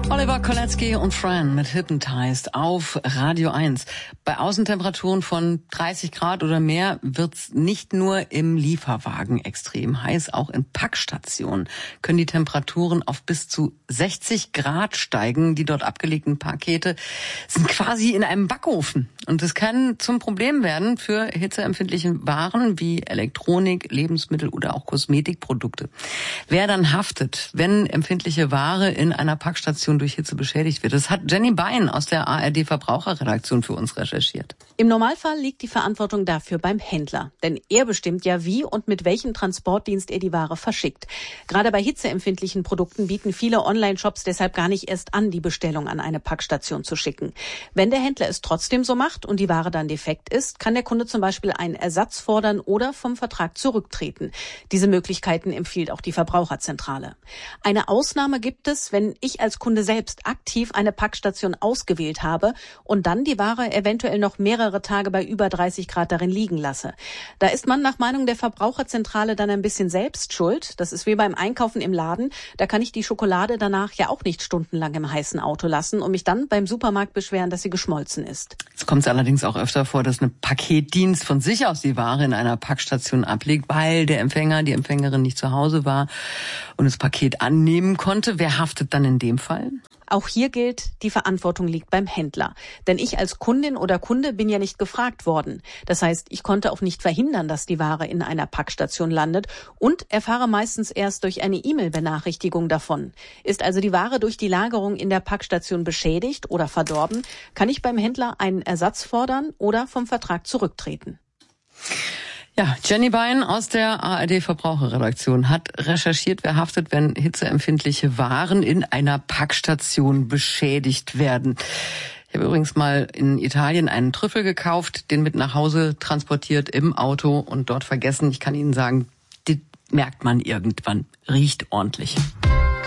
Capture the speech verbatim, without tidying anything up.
Oliver Kolecki und Fran mit Hypnotized auf Radio eins. Bei Außentemperaturen von dreißig Grad oder mehr wird's nicht nur im Lieferwagen extrem heiß, auch in Packstationen können die Temperaturen auf bis zu sechzig Grad steigen. Die dort abgelegten Pakete sind quasi in einem Backofen. Und das kann zum Problem werden für hitzeempfindliche Waren wie Elektronik, Lebensmittel oder auch Kosmetikprodukte. Wer dann haftet, wenn empfindliche Ware in einer Packstation durch Hitze beschädigt wird? Das hat Jenny Bein aus der A R D Verbraucherredaktion für uns recherchiert. Im Normalfall liegt die Verantwortung dafür beim Händler. Denn er bestimmt ja, wie und mit welchem Transportdienst er die Ware verschickt. Gerade bei hitzeempfindlichen Produkten bieten viele Online-Shops deshalb gar nicht erst an, die Bestellung an eine Packstation zu schicken. Wenn der Händler es trotzdem so macht und die Ware dann defekt ist, kann der Kunde zum Beispiel einen Ersatz fordern oder vom Vertrag zurücktreten. Diese Möglichkeiten empfiehlt auch die Verbraucherzentrale. Eine Ausnahme gibt es, wenn ich als Kunde selbst aktiv eine Packstation ausgewählt habe und dann die Ware eventuell noch mehrere Tage bei über dreißig Grad darin liegen lasse. Da ist man nach Meinung der Verbraucherzentrale dann ein bisschen selbst schuld. Das ist wie beim Einkaufen im Laden. Da kann ich die Schokolade danach ja auch nicht stundenlang im heißen Auto lassen und mich dann beim Supermarkt beschweren, dass sie geschmolzen ist. Jetzt kommt es allerdings auch öfter vor, dass ein Paketdienst von sich aus die Ware in einer Packstation ablegt, weil der Empfänger, die Empfängerin nicht zu Hause war und das Paket annehmen konnte. Wer haftet dann in dem Fall? Auch hier gilt, die Verantwortung liegt beim Händler. Denn ich als Kundin oder Kunde bin ja nicht gefragt worden. Das heißt, ich konnte auch nicht verhindern, dass die Ware in einer Packstation landet und erfahre meistens erst durch eine E-Mail-Benachrichtigung davon. Ist also die Ware durch die Lagerung in der Packstation beschädigt oder verdorben, kann ich beim Händler einen Ersatz fordern oder vom Vertrag zurücktreten. Ja, Jenny Bein aus der A R D Verbraucherredaktion hat recherchiert, wer haftet, wenn hitzeempfindliche Waren in einer Packstation beschädigt werden. Ich habe übrigens mal in Italien einen Trüffel gekauft, den mit nach Hause transportiert im Auto und dort vergessen. Ich kann Ihnen sagen, das merkt man irgendwann, riecht ordentlich.